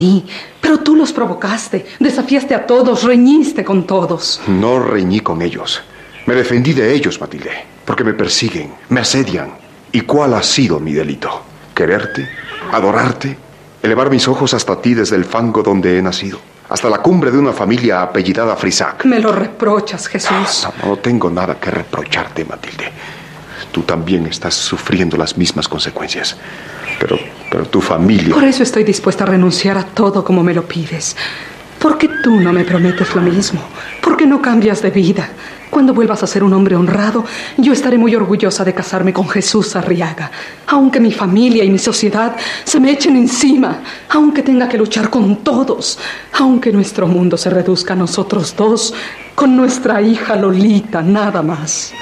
Sí, pero tú los provocaste, desafiaste a todos, reñiste con todos. No reñí con ellos. Me defendí de ellos, Matilde, porque me persiguen, me asedian. ¿Y cuál ha sido mi delito? ¿Quererte? ¿Adorarte? ¿Elevar mis ojos hasta ti desde el fango donde he nacido? Hasta la cumbre de una familia apellidada Frisac. Me lo reprochas, Jesús. No tengo nada que reprocharte, Matilde. Tú también estás sufriendo las mismas consecuencias. Pero tu familia... Por eso estoy dispuesta a renunciar a todo como me lo pides. ¿Por qué tú no me prometes lo mismo? ¿Por qué no cambias de vida? Cuando vuelvas a ser un hombre honrado, yo estaré muy orgullosa de casarme con Jesús Arriaga. Aunque mi familia y mi sociedad se me echen encima, aunque tenga que luchar con todos, aunque nuestro mundo se reduzca a nosotros dos, con nuestra hija Lolita, nada más.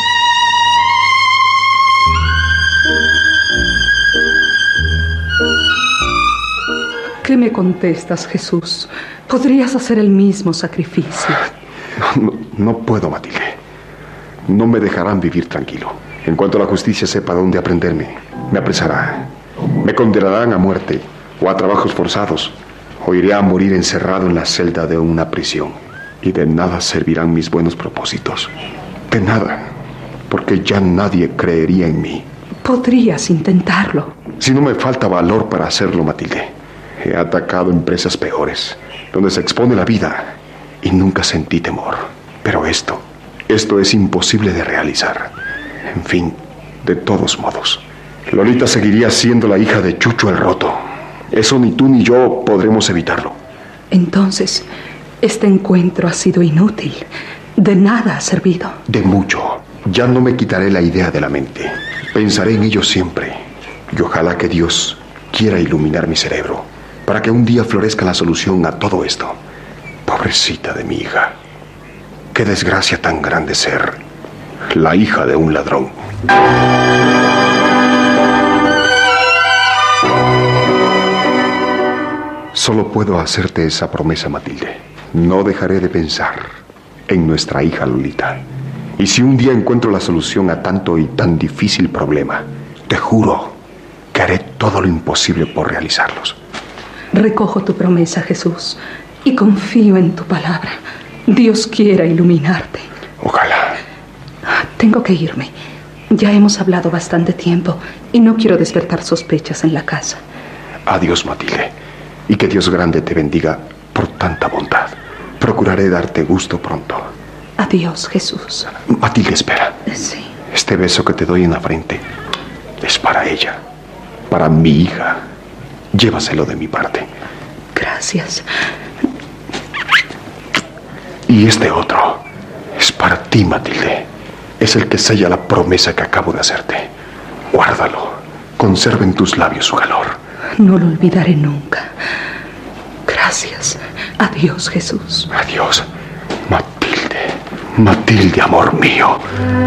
¿Qué me contestas, Jesús? ¿Podrías hacer el mismo sacrificio? No puedo, Matilde. No me dejarán vivir tranquilo. En cuanto la justicia sepa dónde aprenderme, me apresará. Me condenarán a muerte o a trabajos forzados, o iré a morir encerrado en la celda de una prisión. Y de nada servirán mis buenos propósitos. De nada, porque ya nadie creería en mí. Podrías intentarlo. Si no me falta valor para hacerlo, Matilde. He atacado empresas peores, donde se expone la vida, y nunca sentí temor. Pero esto es imposible de realizar. En fin, de todos modos, Lolita seguiría siendo la hija de Chucho el Roto. Eso ni tú ni yo podremos evitarlo. Entonces, este encuentro ha sido inútil. De nada ha servido. De mucho. Ya no me quitaré la idea de la mente. Pensaré en ello siempre. Y ojalá que Dios quiera iluminar mi cerebro, para que un día florezca la solución a todo esto. Pobrecita de mi hija. Qué desgracia tan grande ser la hija de un ladrón. Solo puedo hacerte esa promesa, Matilde. No dejaré de pensar en nuestra hija Lolita. Y si un día encuentro la solución a tanto y tan difícil problema, te juro que haré todo lo imposible por realizarlos. Recojo tu promesa, Jesús, y confío en tu palabra. Dios quiera iluminarte. Ojalá. Tengo que irme. Ya hemos hablado bastante tiempo y no quiero despertar sospechas en la casa. Adiós, Matilde. Y que Dios grande te bendiga por tanta bondad. Procuraré darte gusto pronto. Adiós, Jesús. Matilde, espera. Sí. Este beso que te doy en la frente es para ella, para mi hija. Llévaselo de mi parte. Gracias. Y este otro es para ti, Matilde. Es el que sella la promesa que acabo de hacerte. Guárdalo. Conserva en tus labios su calor. No lo olvidaré nunca. Gracias. Adiós, Jesús. Adiós, Matilde. Matilde, amor mío.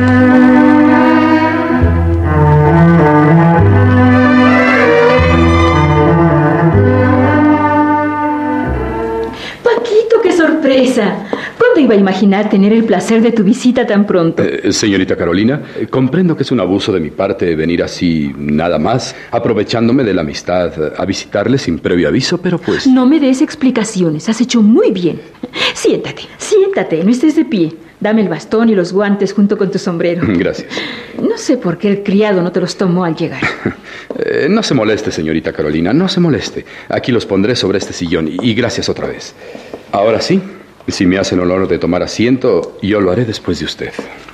Paquito, qué sorpresa. ¿Cuándo iba a imaginar tener el placer de tu visita tan pronto? Señorita Carolina, comprendo que es un abuso de mi parte venir así, nada más, aprovechándome de la amistad, a visitarle sin previo aviso, pero pues... No me des explicaciones, has hecho muy bien. Siéntate, no estés de pie. Dame el bastón y los guantes junto con tu sombrero. Gracias. No sé por qué el criado no te los tomó al llegar. No se moleste, señorita Carolina, no se moleste. Aquí los pondré sobre este sillón y gracias otra vez. Ahora sí, si me hacen honor de tomar asiento, yo lo haré después de usted.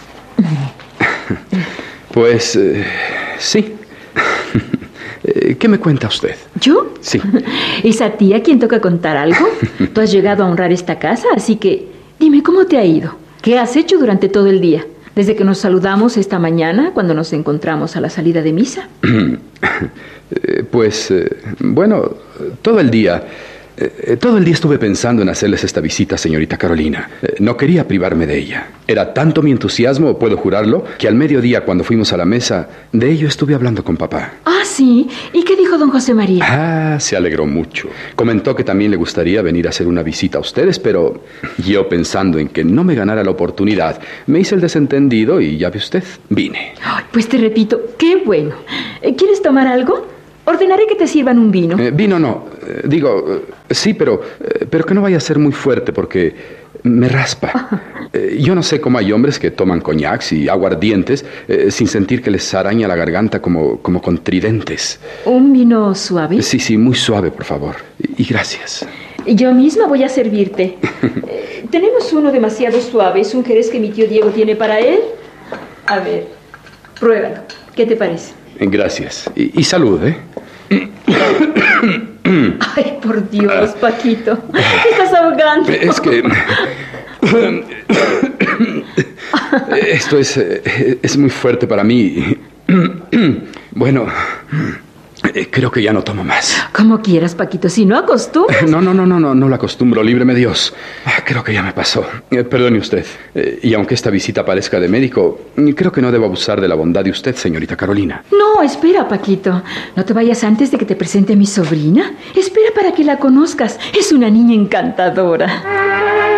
Pues, sí. ¿Qué me cuenta usted? ¿Yo? Sí. ¿Es a ti a quien toca contar algo? Tú has llegado a honrar esta casa, así que dime, ¿cómo te ha ido? ¿Qué has hecho durante todo el día? Desde que nos saludamos esta mañana, cuando nos encontramos a la salida de misa. Bueno, todo el día estuve pensando en hacerles esta visita, señorita Carolina. No quería privarme de ella. Era tanto mi entusiasmo, puedo jurarlo, que al mediodía, cuando fuimos a la mesa, de ello estuve hablando con papá. Ah, ¿sí? ¿Y qué dijo don José María? Se alegró mucho. Comentó que también le gustaría venir a hacer una visita a ustedes, pero yo, pensando en que no me ganara la oportunidad, me hice el desentendido y ya ve usted, vine. Ay, pues te repito, qué bueno. ¿Quieres tomar algo? Ordenaré que te sirvan un vino. Vino no. Sí, pero que no vaya a ser muy fuerte porque me raspa. Yo no sé cómo hay hombres que toman coñacs y aguardientes sin sentir que les araña la garganta como con tridentes. ¿Un vino suave? Sí, muy suave, por favor. Y gracias. Yo misma voy a servirte. Tenemos uno demasiado suave. Es un jerez que mi tío Diego tiene para él. A ver, pruébalo. ¿Qué te parece? Gracias. Y salud, ¿eh? Ay, por Dios, Paquito. Te estás ahogando. Es que... Esto es muy fuerte para mí. Bueno, creo que ya no tomo más. Como quieras, Paquito. Si no acostumbras... No lo acostumbro. Líbreme Dios. Creo que ya me pasó. Perdone usted. Y aunque esta visita parezca de médico, creo que no debo abusar de la bondad de usted, señorita Carolina. No, espera, Paquito. No te vayas antes de que te presente a mi sobrina. Espera para que la conozcas. Es una niña encantadora.